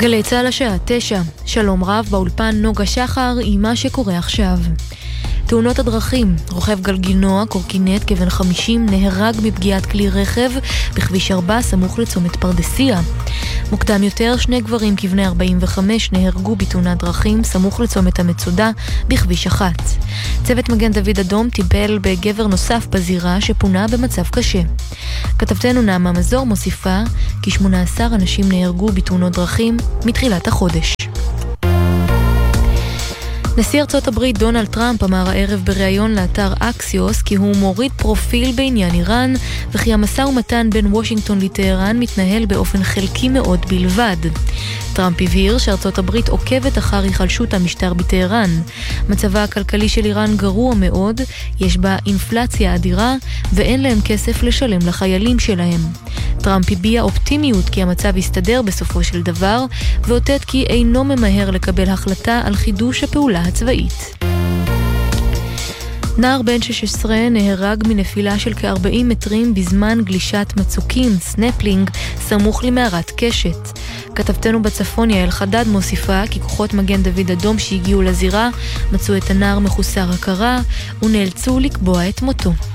גלי צהל השעה 9. שלום רב, באולפן נוגה שחר עם מה שקורה עכשיו. תאונות הדרכים, רוכב גלגינוע, קורקינט כבן 50 נהרג מפגיעת כלי רכב בכביש 4 סמוך לצומת פרדסיה. מוקדם יותר, 2 גברים כבני 45 נהרגו בתאונת דרכים סמוך לצומת המצודה בכביש 1. צוות מגן דוד אדום טיפל בגבר נוסף בזירה שפונה במצב קשה. כתבתנו נעמה מזור מוסיפה כי 18 אנשים נהרגו בתאונות דרכים מתחילת החודש. נשיא ארצות הברית דונלד טראמפ אמר הערב בריאיון לאתר אקסיוס כי הוא מוריד פרופיל בעניין איראן וכי המשא ומתן בין וושינגטון לטהרן מתנהל באופן חלקי מאוד בלבד. טראמפ הבהיר שארצות הברית עוקבת אחר היחלשות המשטר בטהרן. מצבה הכלכלי של איראן גרוע מאוד, יש בה אינפלציה אדירה ואין להם כסף לשלם לחיילים שלהם. טראמפ הביע אופטימיות כי המצב יסתדר בסופו של דבר, ואותת כי אינו ממהר לקבל החלטה על חידוש הפעולה הצבאית. נער בן 16 נהרג מנפילה של כ-40 מטרים בזמן גלישת מצוקים, סנפלינג, סמוך למערת קשת. כתבתנו בצפון יעל חדד מוסיפה כי כוחות מגן דוד אדום שהגיעו לזירה מצאו את הנער מחוסר הכרה ונאלצו לקבוע את מותו.